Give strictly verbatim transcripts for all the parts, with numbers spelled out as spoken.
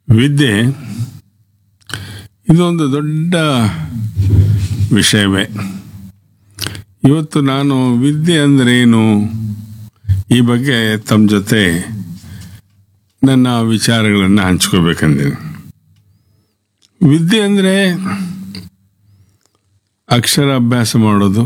ವಿದ್ಯೆ ಇದೊಂದು ದೊಡ್ಡ ವಿಷಯವೇ. ಇವತ್ತು ನಾನು ವಿದ್ಯೆ ಅಂದರೆ ಏನು ಈ ಬಗ್ಗೆ ತಮ್ಮ ಜೊತೆ ನನ್ನ ವಿಚಾರಗಳನ್ನು ಹಂಚ್ಕೋಬೇಕಂದಿನಿ. ವಿದ್ಯೆ ಅಂದರೆ ಅಕ್ಷರ ಅಭ್ಯಾಸ ಮಾಡೋದು,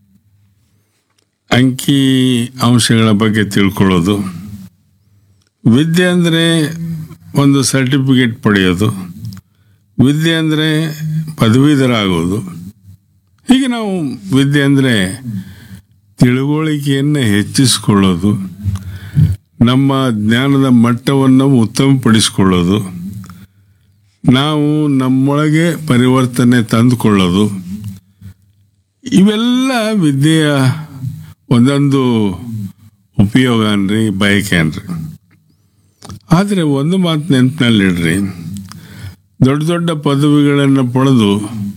ಅಂಕಿ ಅಂಶಗಳ ಬಗ್ಗೆ ತಿಳ್ಕೊಳ್ಳೋದು. ವಿದ್ಯೆ ಅಂದರೆ ಒಂದು ಸರ್ಟಿಫಿಕೇಟ್ ಪಡೆಯೋದು. ವಿದ್ಯೆ ಅಂದರೆ ಪದವೀಧರ ಆಗೋದು. ಹೀಗೆ ನಾವು ವಿದ್ಯೆ ಅಂದರೆ ತಿಳುವಳಿಕೆಯನ್ನು ಹೆಚ್ಚಿಸಿಕೊಳ್ಳೋದು, ನಮ್ಮ ಜ್ಞಾನದ ಮಟ್ಟವನ್ನು ಉತ್ತಮಪಡಿಸಿಕೊಳ್ಳೋದು, ನಾವು ನಮ್ಮೊಳಗೆ ಪರಿವರ್ತನೆ ತಂದುಕೊಳ್ಳೋದು. ಇವೆಲ್ಲ ವಿದ್ಯೆಯ ಒಂದೊಂದು ಉಪಯೋಗ ಅನ್ರಿ, ಬಯಕೆ ಅನ್ರಿ. ಆದರೆ ಒಂದು ಮಾತು ನೆನಪಿನಲ್ಲಿಡ್ರಿ, ದೊಡ್ಡ ದೊಡ್ಡ ಪದವಿಗಳನ್ನು ಪಡೆದು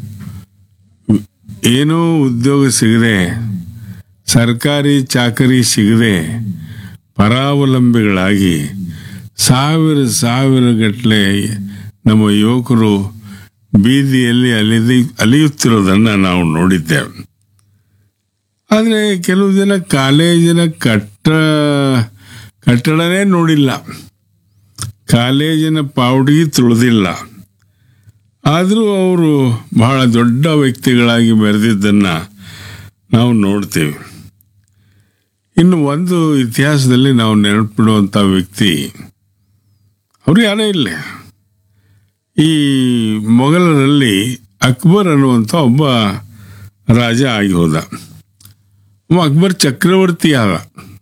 ಏನೂ ಉದ್ಯೋಗ ಸಿಗದೆ, ಸರ್ಕಾರಿ ಚಾಕರಿ ಸಿಗದೆ ಪರಾವಲಂಬಿಗಳಾಗಿ ಸಾವಿರ ಸಾವಿರ ಗಟ್ಟಲೆ ನಮ್ಮ ಯುವಕರು ಬೀದಿಯಲ್ಲಿ ಅಲಿದಿ ಅಲಿಯುತ್ತಿರೋದನ್ನು ನಾವು ನೋಡಿದ್ದೇವೆ. ಆದರೆ ಕೆಲವು ಜನ ಕಾಲೇಜಿನ ಕಟ್ಟ ಕಟ್ಟಡನೇ ನೋಡಿಲ್ಲ, ಕಾಲೇಜಿನ ಪಾವಡಿಗೆ ತುಳಿದಿಲ್ಲ, ಆದರೂ ಅವರು ಬಹಳ ದೊಡ್ಡ ವ್ಯಕ್ತಿಗಳಾಗಿ ಬೆರೆದಿದ್ದನ್ನು ನಾವು ನೋಡ್ತೇವೆ. ಇನ್ನು ಒಂದು ಇತಿಹಾಸದಲ್ಲಿ ನಾವು ನೆನಪಿಡುವಂಥ ವ್ಯಕ್ತಿ ಅವರು ಯಾರೇ ಇಲ್ಲ, ಈ ಮೊಘಲರಲ್ಲಿ ಅಕ್ಬರ್ ಅನ್ನುವಂಥ ಒಬ್ಬ ರಾಜ ಆಗಿ ಹೋದ. ಅಕ್ಬರ್ ಚಕ್ರವರ್ತಿ ಆದ.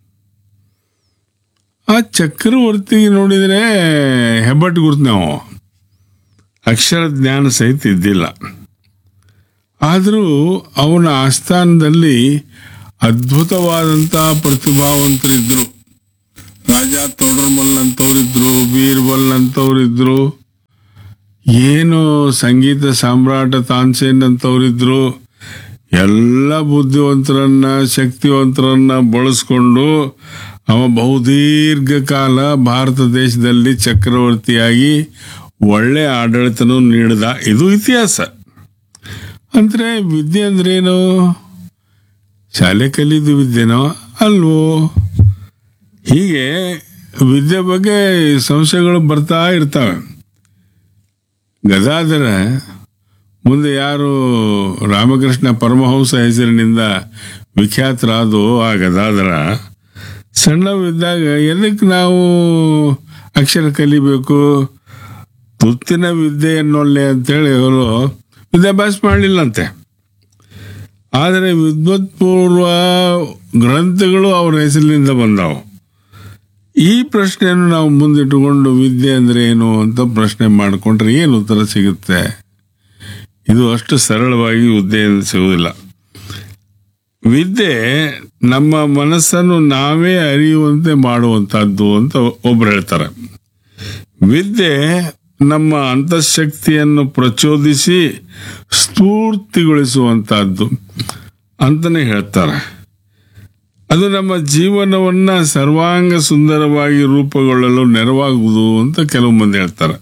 ಆ ಚಕ್ರವರ್ತಿ ನೋಡಿದರೆ ಹೆಬ್ಬಟ್ಟು ಗುರುತು, ನಾವು ಅಕ್ಷರ ಜ್ಞಾನ ಸಹಿತ ಇದ್ದಿಲ್ಲ. ಆದರೂ ಅವನ ಆಸ್ಥಾನದಲ್ಲಿ ಅದ್ಭುತವಾದಂತಹ ಪ್ರತಿಭಾವಂತರಿದ್ರು. ರಾಜ ತೋಡರ್ಮಲ್ ಅಂತವರಿದ್ರು, ಬೀರ್ಬಲ್ ಅಂತವರಿದ್ರು, ಏನು ಸಂಗೀತ ಸಾಮ್ರಾಟ ತಾನ್ಸೇನ್ ಅಂತವರಿದ್ರು. ಎಲ್ಲ ಬುದ್ಧಿವಂತರನ್ನ ಶಕ್ತಿವಂತರನ್ನ ಬಳಸ್ಕೊಂಡು ಅವ ಬಹುದೀರ್ಘ ಕಾಲ ಭಾರತ ದೇಶದಲ್ಲಿ ಚಕ್ರವರ್ತಿಯಾಗಿ ಒಳ್ಳೆ ಆಡಳಿತನೂ ನೀಡಿದ. ಇದು ಇತಿಹಾಸ. ಅಂದರೆ ವಿದ್ಯೆ ಅಂದ್ರೇನು? ಶಾಲೆ ಕಲಿದು ವಿದ್ಯೆನೋ ಅಲ್ವೋ? ಹೀಗೆ ವಿದ್ಯೆ ಬಗ್ಗೆ ಸಂಶಯಗಳು ಬರ್ತಾ ಇರ್ತವೆ. ಗದಾಧರ ಮುಂದೆ ಯಾರು ರಾಮಕೃಷ್ಣ ಪರಮಹಂಸ ಹೆಸರಿನಿಂದ ವಿಖ್ಯಾತರಾದೋ ಆ ಗದಾಧರ ಸಣ್ಣವಿದ್ದಾಗ ಎದಕ್ಕೆ ನಾವು ಅಕ್ಷರ ಕಲಿಬೇಕು, ತುತ್ತಿನ ವಿದ್ಯೆ ಅನ್ನೊಲ್ಲೆ ಅಂತೇಳಿ ಅವರು ವಿದ್ಯಾಭ್ಯಾಸ ಮಾಡಲಿಲ್ಲಂತೆ. ಆದರೆ ವಿದ್ವತ್ಪೂರ್ವ ಗ್ರಂಥಗಳು ಅವರ ಹೆಸರಿನಿಂದ ಬಂದವು. ಈ ಪ್ರಶ್ನೆಯನ್ನು ನಾವು ಮುಂದಿಟ್ಟುಕೊಂಡು ವಿದ್ಯೆ ಅಂದರೆ ಏನು ಅಂತ ಪ್ರಶ್ನೆ ಮಾಡಿಕೊಂಡ್ರೆ ಏನು ಉತ್ತರ ಸಿಗುತ್ತೆ? ಇದು ಅಷ್ಟು ಸರಳವಾಗಿ ವಿದ್ಯೆ ಸಿಗುವುದಿಲ್ಲ. ವಿದ್ಯೆ ನಮ್ಮ ಮನಸ್ಸನ್ನು ನಾವೇ ಅರಿಯುವಂತೆ ಮಾಡುವಂತಹದ್ದು ಅಂತ ಒಬ್ರು ಹೇಳ್ತಾರೆ. ವಿದ್ಯೆ ನಮ್ಮ ಅಂತಃಶಕ್ತಿಯನ್ನು ಪ್ರಚೋದಿಸಿ ಸ್ಫೂರ್ತಿಗೊಳಿಸುವಂತಹದ್ದು ಅಂತಲೇ ಹೇಳ್ತಾರೆ. ಅದು ನಮ್ಮ ಜೀವನವನ್ನು ಸರ್ವಾಂಗ ಸುಂದರವಾಗಿ ರೂಪುಗೊಳ್ಳಲು ನೆರವಾಗುವುದು ಅಂತ ಕೆಲವು ಮಂದಿ ಹೇಳ್ತಾರೆ.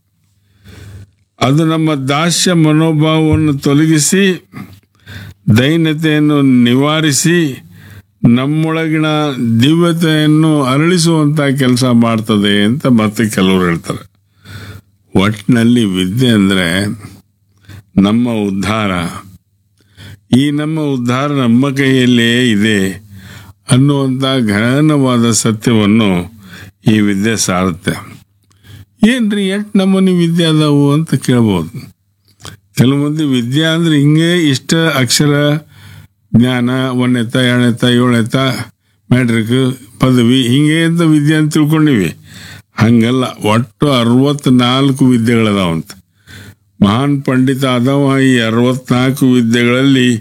ಅದು ನಮ್ಮ ದಾಸ್ಯ ಮನೋಭಾವವನ್ನು ತೊಲಗಿಸಿ ದೈನ್ಯತೆಯನ್ನು ನಿವಾರಿಸಿ ನಮ್ಮೊಳಗಿನ ದಿವ್ಯತೆಯನ್ನು ಅರಳಿಸುವಂಥ ಕೆಲಸ ಮಾಡ್ತದೆ ಅಂತ ಮತ್ತೆ ಕೆಲವರು ಹೇಳ್ತಾರೆ. ಒಟ್ಟಿನಲ್ಲಿ ವಿದ್ಯೆ ಅಂದರೆ ನಮ್ಮ ಉದ್ಧಾರ. ಈ ನಮ್ಮ ಉದ್ಧಾರ ನಮ್ಮ ಕೈಯಲ್ಲೇ ಇದೆ ಅನ್ನುವಂಥ ಘನವಾದ ಸತ್ಯವನ್ನು ಈ ವಿದ್ಯೆ ಸಾರುತ್ತೆ. ಏನ್ರಿ ಎಷ್ಟು ನಮೂನಿ ವಿದ್ಯೆ ಅದಾವು ಅಂತ ಕೇಳ್ಬೋದು. ಕೆಲವು ಮಂದಿ ವಿದ್ಯೆ ಅಂದ್ರೆ ಹಿಂಗೆ ಇಷ್ಟ ಅಕ್ಷರ ಜ್ಞಾನ, ಒಂದೆತ್ತ ಎರಡನೆತ್ತ ಏಳನೆತ್ತ ಮ್ಯಾಟ್ರಿಕ್ ಪದವಿ ಹಿಂಗೆ ಅಂತ ವಿದ್ಯೆ ಅಂತ ತಿಳ್ಕೊಂಡಿವಿ. ಹಂಗಲ್ಲ, ಒಟ್ಟು ಅರವತ್ನಾಲ್ಕು ವಿದ್ಯೆಗಳದಾವಂತ. ಮಹಾನ್ ಪಂಡಿತ ಆದವ ಈ ಅರವತ್ನಾಲ್ಕು ವಿದ್ಯೆಗಳಲ್ಲಿ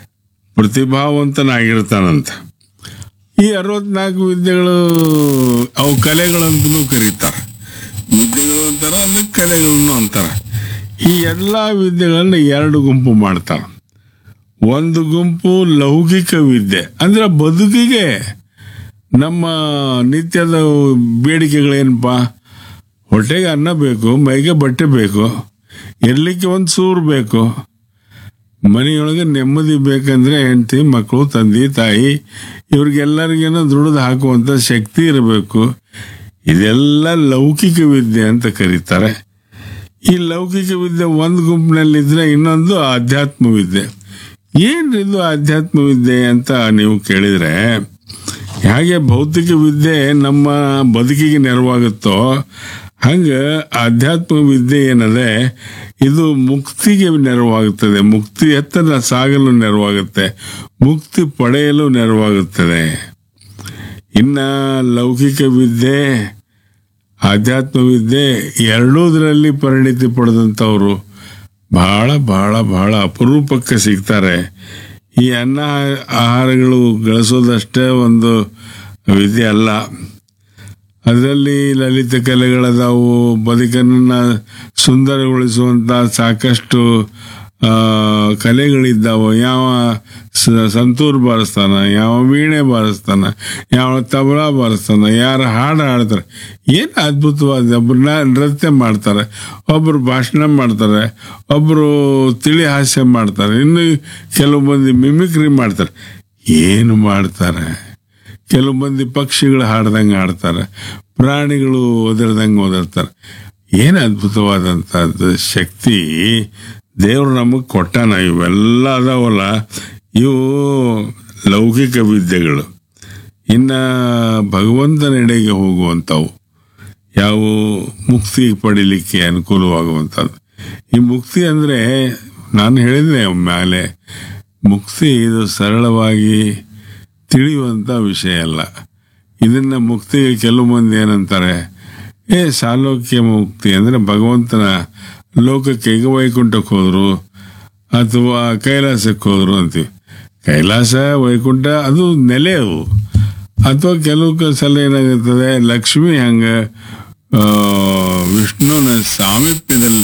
ಪ್ರತಿಭಾವಂತನಾಗಿರ್ತಾನಂತ. ಈ ಅರವತ್ನಾಲ್ಕು ವಿದ್ಯೆಗಳು ಅವು ಕಲೆಗಳಂತನೂ ಕರೀತಾರೆ. ವಿದ್ಯೆಗಳು ಅಂತಾರ, ಅದಕ್ಕೆ ಕಲೆಗಳನ್ನು ಅಂತಾರೆ. ಈ ಎಲ್ಲ ವಿದ್ಯೆಗಳನ್ನ ಎರಡು ಗುಂಪು ಮಾಡ್ತಾರೆ. ಒಂದು ಗುಂಪು ಲೌಕಿಕ ವಿದ್ಯೆ, ಅಂದ್ರೆ ಬದುಕಿಗೆ ನಮ್ಮ ನಿತ್ಯದ ಬೇಡಿಕೆಗಳೇನಪ್ಪ, ಹೊಟ್ಟೆಗೆ ಅನ್ನ ಬೇಕು, ಮೈಗೆ ಬಟ್ಟೆ ಬೇಕು, ಇರ್ಲಿಕ್ಕೆ ಒಂದು ಸೂರು ಬೇಕು, ಮನೆಯೊಳಗೆ ನೆಮ್ಮದಿ ಬೇಕಂದ್ರೆ ಹೆಂಡತಿ, ಮಕ್ಕಳು, ತಂದೆ ತಾಯಿ ಇವ್ರಿಗೆಲ್ಲರಿಗೇನೋ ದುಡಿದು ಹಾಕುವಂಥ ಶಕ್ತಿ ಇರಬೇಕು. ಇದೆಲ್ಲ ಲೌಕಿಕ ವಿದ್ಯೆ ಅಂತ ಕರೀತಾರೆ. ಈ ಲೌಕಿಕ ವಿದ್ಯೆ ಒಂದು ಗುಂಪಿನಲ್ಲಿದ್ದರೆ ಇನ್ನೊಂದು ಆಧ್ಯಾತ್ಮ ವಿದ್ಯೆ. ಏನ್ರಿದು ಆಧ್ಯಾತ್ಮ ವಿದ್ಯೆ ಅಂತ ನೀವು ಕೇಳಿದರೆ, ಹಾಗೆ ಭೌತಿಕ ವಿದ್ಯೆ ನಮ್ಮ ಬದುಕಿಗೆ ನೆರವಾಗುತ್ತೋ ಹಂಗೆ ಆಧ್ಯಾತ್ಮ ವಿದ್ಯೆ ಏನದೆ ಇದು ಮುಕ್ತಿಗೆ ನೆರವಾಗುತ್ತದೆ, ಮುಕ್ತಿ ಎತ್ತರ ಸಾಗಲು ನೆರವಾಗುತ್ತೆ, ಮುಕ್ತಿ ಪಡೆಯಲು ನೆರವಾಗುತ್ತದೆ. ಇನ್ನು ಲೌಕಿಕ ವಿದ್ಯೆ ಆಧ್ಯಾತ್ಮ ವಿದ್ಯೆ ಎರಡೂದರಲ್ಲಿ ಪರಿಣಿತಿ ಪಡೆದಂಥವ್ರು ಬಹಳ ಬಹಳ ಬಹಳ ಅಪರೂಪಕ್ಕೆ ಸಿಗ್ತಾರೆ. ಈ ಅನ್ನ ಆಹಾರಗಳು ಗಳಿಸೋದಷ್ಟೇ ಒಂದು ವಿದ್ಯೆ ಅಲ್ಲ, ಅದರಲ್ಲಿ ಲಲಿತ ಕಲೆಗಳದಾವು, ಬದುಕನ್ನು ಸುಂದರಗೊಳಿಸುವಂಥ ಸಾಕಷ್ಟು ಕಲೆಗಳಿದ್ದಾವೆ. ಯಾವ ಸಂತೂರ್ ಬಾರಿಸ್ತಾನ, ಯಾವ ವೀಣೆ ಬಾರಿಸ್ತಾನ, ಯಾವ ತಬಲಾ ಬಾರಿಸ್ತಾನ, ಯಾರು ಹಾಡು ಹಾಡ್ತಾರೆ, ಏನು ಅದ್ಭುತವಾದ. ಒಬ್ಬರನ್ನ ನೃತ್ಯ ಮಾಡ್ತಾರೆ, ಒಬ್ಬರು ಭಾಷಣ ಮಾಡ್ತಾರೆ, ಒಬ್ಬರು ತಿಳಿ ಹಾಸ್ಯ ಮಾಡ್ತಾರೆ, ಇನ್ನು ಕೆಲವು ಮಂದಿ ಮಿಮಿಕ್ರಿ ಮಾಡ್ತಾರೆ. ಏನು ಮಾಡ್ತಾರೆ? ಕೆಲವು ಮಂದಿ ಪಕ್ಷಿಗಳು ಹಾಡ್ದಂಗೆ ಹಾಡ್ತಾರೆ, ಪ್ರಾಣಿಗಳು ಒದರ್ದಂಗೆ ಒದರ್ತಾರೆ. ಏನು ಅದ್ಭುತವಾದಂಥದ್ದು ಶಕ್ತಿ ದೇವರು ನಮಗೆ ಕೊಟ್ಟಾನ. ಇವೆಲ್ಲ ಅದಾವಲ್ಲ, ಇವು ಲೌಕಿಕ ವಿದ್ಯೆಗಳು. ಇನ್ನು ಭಗವಂತನೆಡೆಗೆ ಹೋಗುವಂಥವು ಯಾವ ಮುಕ್ತಿ ಪಡಿಲಿಕ್ಕೆ ಅನುಕೂಲವಾಗುವಂಥದ್ದು. ಈ ಮುಕ್ತಿ ಅಂದರೆ ನಾನು ಹೇಳಿದೆ ಮೇಲೆ, ಮುಕ್ತಿ ಇದು ಸರಳವಾಗಿ ತಿಳಿಯುವಂಥ ವಿಷಯ ಅಲ್ಲ. ಇದನ್ನು ಮುಕ್ತಿಗೆ ಕೆಲವು ಮಂದಿ ಏನಂತಾರೆ, ಏ ಸಾಲೋಕ್ಯ ಮುಕ್ತಿ ಅಂದರೆ ಭಗವಂತನ ಲೋಕಕ್ಕೆ, ಈಗ ವೈಕುಂಠಕ್ಕೆ ಹೋದ್ರು ಅಥವಾ ಕೈಲಾಸಕ್ಕೆ ಹೋದ್ರು ಅಂತೀವಿ. ಕೈಲಾಸ ವೈಕುಂಠ ಅದು ನೆಲೆ ಅವು. ಅಥವಾ ಕೆಲವು ಸಲ ಏನಾಗುತ್ತದೆ, ಲಕ್ಷ್ಮಿ ಹಂಗೆ ವಿಷ್ಣುವಿನ ಸಾಮೀಪ್ಯದಲ್ಲಿ